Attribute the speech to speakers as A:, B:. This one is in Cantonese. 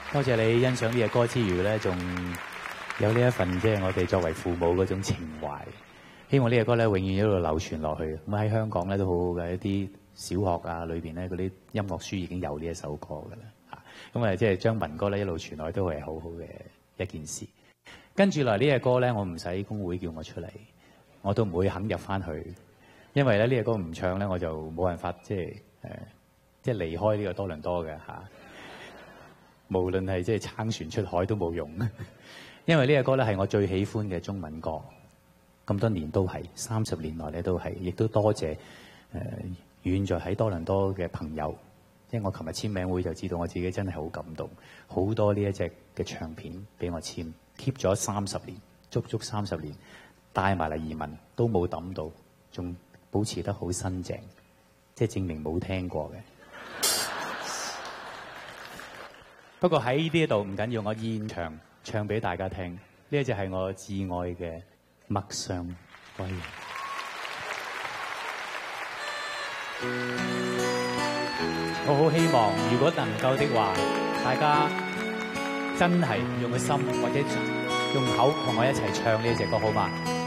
A: 多謝你欣賞呢隻歌之餘咧，仲有呢一份即係我哋作為父母嗰種情懷。希望呢隻歌咧永遠一路流傳落去。咁喺香港咧都好好嘅，一啲小學啊裏邊咧嗰啲音樂書已經有呢一首歌㗎啦。嚇，咁啊即係將民歌咧一路傳落去都係好好嘅一件事。跟住嚟呢隻歌咧，我唔使公會叫我出嚟，我都唔會肯入翻去，因為咧呢隻歌唔唱咧我就冇辦法即係離開呢個多倫多嘅嚇。無論係即係撐船出海都冇用，因為呢隻歌咧係我最喜歡嘅中文歌，咁多年都係30年來咧都係，亦都多謝遠在喺多倫多嘅朋友，因為我琴日簽名會就知道我自己真係好感動，好多呢一隻嘅唱片俾我簽 keep 咗30年，足足30年，帶埋嚟移民都冇抌到，仲保持得好新淨，即係證明冇聽過嘅。不過喺呢度唔緊要，我現場唱俾大家聽。呢一隻係我至愛嘅《陌上歸人》。我好希望，如果能夠的話，大家真係用個心或者用口同我一齊唱呢一隻歌，好嗎？